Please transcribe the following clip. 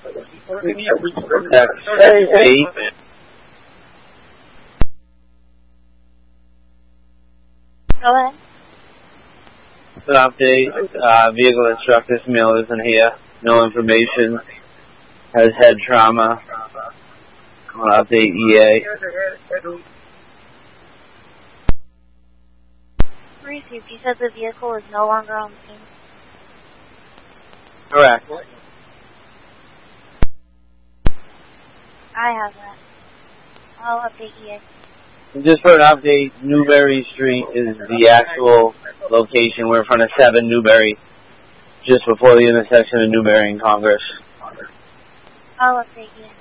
Go ahead. An update, vehicle instructor Camille isn't here. No information. Has head trauma. Update EA. Received. You said the vehicle is no longer on the scene. Correct. I have that. I'll update EA. And just for an update, Newberry Street is the actual location. We're in front of 7 Newberry, just before the intersection of Newberry and Congress. I'll update EA.